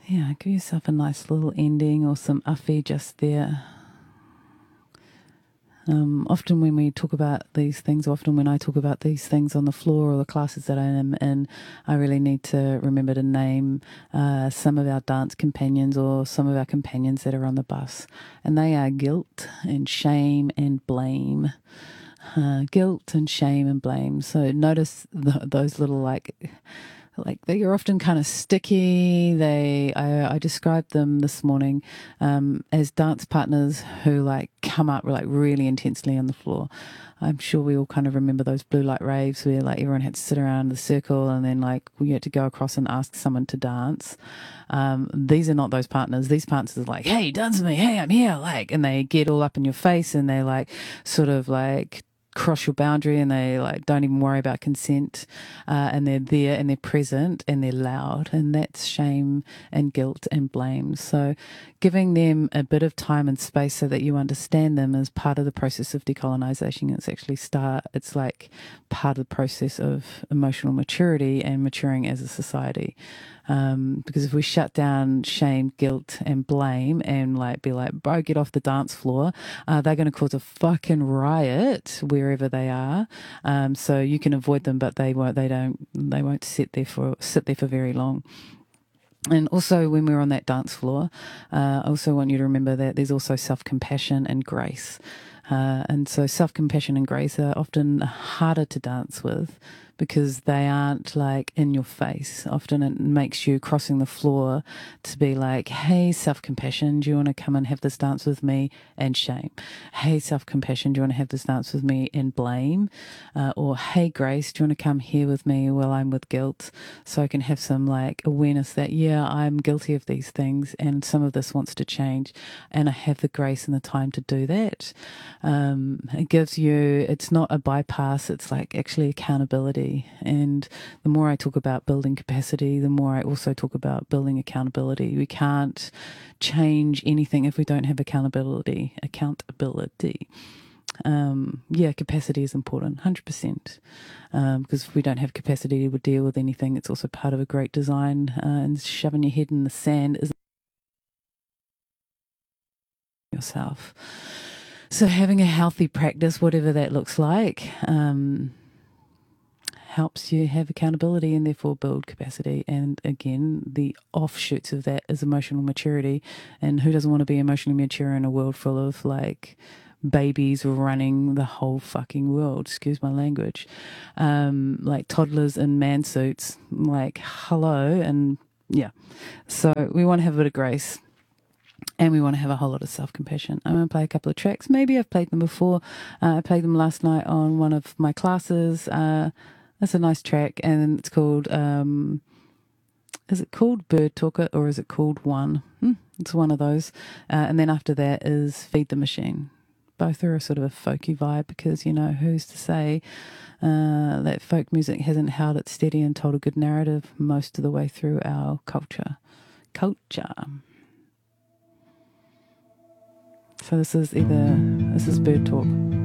Yeah, give yourself a nice little ending or some awhi just there. Often when we talk about these things, often when I talk about these things on the floor or the classes that I am in, I really need to remember to name some of our dance companions or some of our companions that are on the bus. And they are guilt and shame and blame. Guilt and shame and blame. So notice those little like they are often kind of sticky. I described them this morning as dance partners who like come up like really intensely on the floor. I'm sure we all kind of remember those blue light raves where like everyone had to sit around the circle and then like we had to go across and ask someone to dance. These are not those partners. These partners are like, hey, dance with me. Hey, I'm here. Like, and they get all up in your face and they like sort of like cross your boundary and they like don't even worry about consent, and they're there and they're present and they're loud, and that's shame and guilt and blame. So giving them a bit of time and space so that you understand them is part of the process of decolonization. It's like part of the process of emotional maturity and maturing as a society. Because if we shut down shame, guilt, and blame, and like be like, bro, get off the dance floor, they're going to cause a fucking riot wherever they are. So you can avoid them, but they won't. They won't sit there for very long. And also, when we're on that dance floor, I also want you to remember that there's also self-compassion and grace. And so self-compassion and grace are often harder to dance with because they aren't like in your face. Often it makes you crossing the floor to be like, hey, self-compassion, do you want to come and have this dance with me? And shame. Hey, self-compassion, do you want to have this dance with me? And blame. Or hey, grace, do you want to come here with me while I'm with guilt? So I can have some like awareness that, yeah, I'm guilty of these things and some of this wants to change. And I have the grace and the time to do that. It gives you, it's not a bypass, it's like actually accountability. And the more I talk about building capacity, the more I also talk about building accountability. We can't change anything if we don't have accountability. Capacity is important, 100%. Because if we don't have capacity to deal with anything, it's also part of a great design. And shoving your head in the sand isn't yourself. So having a healthy practice, whatever that looks like, helps you have accountability and therefore build capacity. And again, the offshoots of that is emotional maturity. And who doesn't want to be emotionally mature in a world full of like babies running the whole fucking world, excuse my language, like toddlers in man suits, like hello. And yeah, so we want to have a bit of grace. And we want to have a whole lot of self-compassion. I'm going to play a couple of tracks. Maybe I've played them before. I played them last night on one of my classes. That's a nice track, and it's called, is it called Bird Talker or is it called One? It's one of those. And then after that is Feed the Machine. Both are a sort of a folky vibe because, you know, who's to say that folk music hasn't held it steady and told a good narrative most of the way through our culture. So this is Bird Talk.